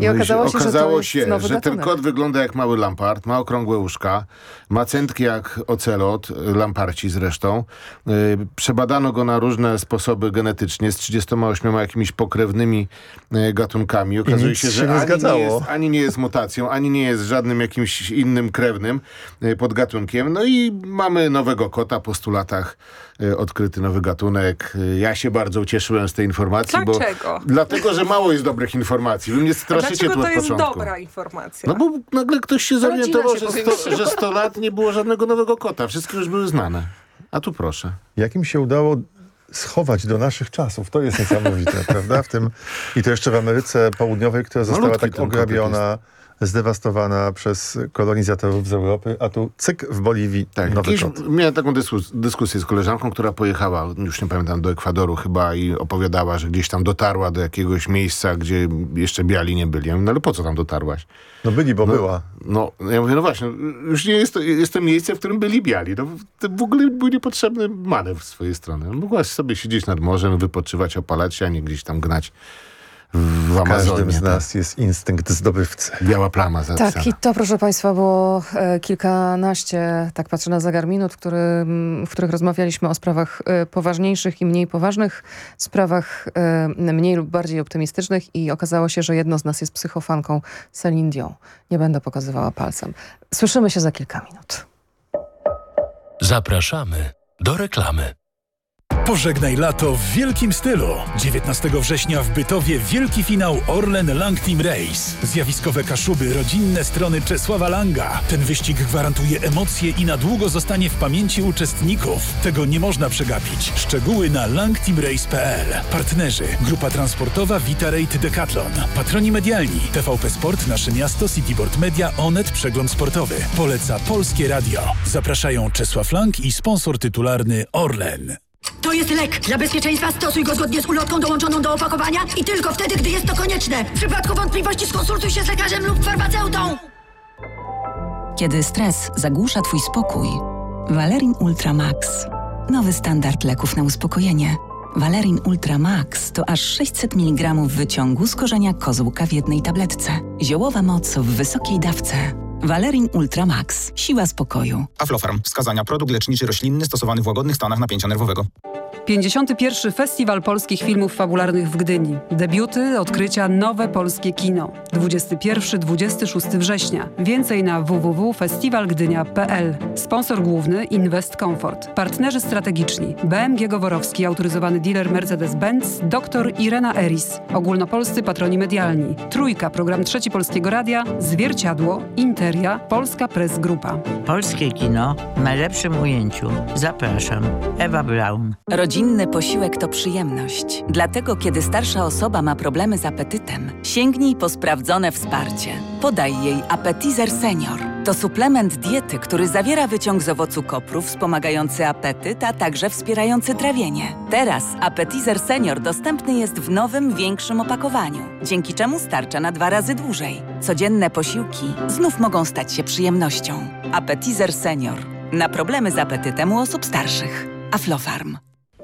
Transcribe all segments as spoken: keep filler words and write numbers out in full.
I no okazało i się, okazało że, się, to jest że ten gatunek. kot wygląda jak mały lampart, ma okrągłe uszka, ma centki jak ocelot, lamparci zresztą. Yy, przebadano go na różne sposoby genetycznie z trzydziestoma ośmioma jakimiś pokrewnymi yy, gatunkami. Okazuje nic się, że się nie ani, zgadzało. nie jest, ani nie jest mutacją, ani nie jest żadnym jakimś innym krewnym yy, podgatunkiem. No i mamy nowego kota po stu latach. Yy, odkryty nowy gatunek. Yy, ja się bardzo ucieszyłem z tej informacji. Dlaczego? Bo, dlatego, że mało jest dobrych informacji. Wy mnie straszycie Dlaczego tu od to jest początku. dobra informacja? No bo nagle ktoś się zorientował, się że sto, powiększyła. że sto lat nie było żadnego nowego kota. Wszystkie już były znane. A tu proszę. Jak im się udało schować do naszych czasów? To jest niesamowite, prawda? W tym, i to jeszcze w Ameryce Południowej, która została Malutki tak ten kotek ograbiona, zdewastowana przez kolonizatorów z Europy, a tu cyk w Boliwii Tak, nowy jakiś, kot. miałem taką dyskus, dyskusję z koleżanką, która pojechała, już nie pamiętam, do Ekwadoru chyba i opowiadała, że gdzieś tam dotarła do jakiegoś miejsca, gdzie jeszcze biali nie byli. Ja mówię, no ale po co tam dotarłaś? No byli, bo No, była. No, ja mówię, no właśnie, już nie jest to, jest to miejsce, w którym byli biali. No, to w ogóle był niepotrzebny manewr z swojej strony. Mogłaś sobie siedzieć nad morzem, wypoczywać, opalać się, a nie gdzieś tam gnać w W Amazonie. każdym z tak. nas jest instynkt zdobywcy. Biała plama zapisana. Tak, i to, proszę Państwa, było e, kilkanaście, tak patrzę na zegar, minut, który, m, w których rozmawialiśmy o sprawach e, poważniejszych i mniej poważnych, sprawach e, mniej lub bardziej optymistycznych i okazało się, że jedno z nas jest psychofanką Celine Dion. Nie będę pokazywała palcem. Słyszymy się za kilka minut. Zapraszamy do reklamy. Pożegnaj lato w wielkim stylu. dziewiętnastego września w Bytowie wielki finał Orlen Lang Team Race. Zjawiskowe Kaszuby, rodzinne strony Czesława Langa. Ten wyścig gwarantuje emocje i na długo zostanie w pamięci uczestników. Tego nie można przegapić. Szczegóły na lang team race kropka p l. Partnerzy: Grupa Transportowa Vitarate Decathlon. Patroni medialni: T V P Sport, Nasze Miasto, Cityboard Media, Onet, Przegląd Sportowy. Poleca Polskie Radio. Zapraszają Czesław Lang i sponsor tytularny Orlen. To jest lek. Dla bezpieczeństwa stosuj go zgodnie z ulotką dołączoną do opakowania i tylko wtedy, gdy jest to konieczne. W przypadku wątpliwości skonsultuj się z lekarzem lub farmaceutą. Kiedy stres zagłusza twój spokój, Valerin Ultra Max. Nowy standard leków na uspokojenie. Valerin Ultra Max to aż sześćset miligramów wyciągu z korzenia kozłka w jednej tabletce. Ziołowa moc w wysokiej dawce. Valerin Ultra Max. Siła spokoju. Aflofarm. Wskazania: produkt leczniczy roślinny stosowany w łagodnych stanach napięcia nerwowego. pięćdziesiąty pierwszy Festiwal Polskich Filmów Fabularnych w Gdyni. Debiuty, odkrycia, nowe polskie kino. dwudziestego pierwszego do dwudziestego szóstego września. Więcej na w w w kropka festiwalgdynia kropka p l. Sponsor główny Invest Comfort. Partnerzy strategiczni: B M G Goworowski, autoryzowany dealer Mercedes-Benz, dr Irena Eris. Ogólnopolscy patroni medialni: Trójka, program Trzeci Polskiego Radia, Zwierciadło, Interia, Polska Press Grupa. Polskie kino w najlepszym ujęciu. Zapraszam. Ewa Braun. Rodzinny posiłek to przyjemność. Dlatego, kiedy starsza osoba ma problemy z apetytem, sięgnij po sprawdzone wsparcie. Podaj jej Appetizer Senior. To suplement diety, który zawiera wyciąg z owocu kopru wspomagający apetyt, a także wspierający trawienie. Teraz Appetizer Senior dostępny jest w nowym, większym opakowaniu, dzięki czemu starcza na dwa razy dłużej. Codzienne posiłki znów mogą stać się przyjemnością. Appetizer Senior. Na problemy z apetytem u osób starszych. Aflofarm.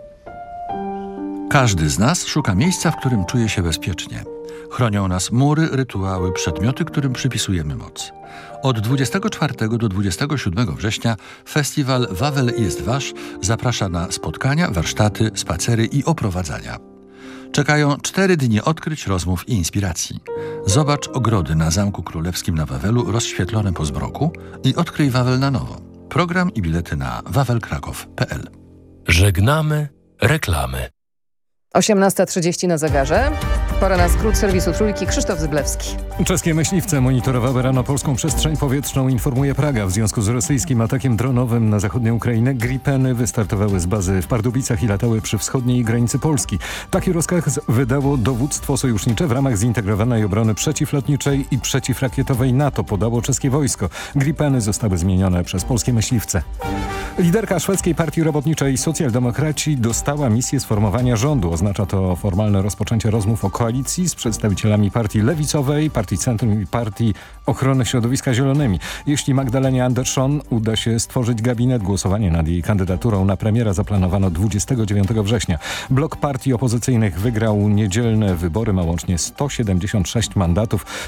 Każdy z nas szuka miejsca, w którym czuje się bezpiecznie. Chronią nas mury, rytuały, przedmioty, którym przypisujemy moc. Od dwudziestego czwartego do dwudziestego siódmego września festiwal Wawel jest Wasz zaprasza na spotkania, warsztaty, spacery i oprowadzania. Czekają cztery dni odkryć, rozmów i inspiracji. Zobacz ogrody na Zamku Królewskim na Wawelu rozświetlone po zmroku i odkryj Wawel na nowo. Program i bilety na wawel kraków kropka p l. Żegnamy reklamy. osiemnasta trzydzieści na zegarze. Pora na skrót serwisu Trójki. Krzysztof Zyblewski. Czeskie myśliwce monitorowały rano polską przestrzeń powietrzną, informuje Praga. W związku z rosyjskim atakiem dronowym na zachodnią Ukrainę Gripeny wystartowały z bazy w Pardubicach i latały przy wschodniej granicy Polski. Taki rozkaz wydało dowództwo sojusznicze w ramach zintegrowanej obrony przeciwlotniczej i przeciwrakietowej NATO, podało czeskie wojsko. Gripeny zostały zmienione przez polskie myśliwce. Liderka szwedzkiej partii robotniczej Socjaldemokraci dostała misję sformowania rządu. Oznacza to formalne rozpoczęcie rozmów o koalicji z przedstawicielami partii lewicowej, partii Centrum i partii Ochrony Środowiska Zielonymi. Jeśli Magdalenie Andersson uda się stworzyć gabinet, głosowanie nad jej kandydaturą na premiera zaplanowano dwudziestego dziewiątego września. Blok partii opozycyjnych wygrał niedzielne wybory, ma łącznie sto siedemdziesiąt sześć mandatów.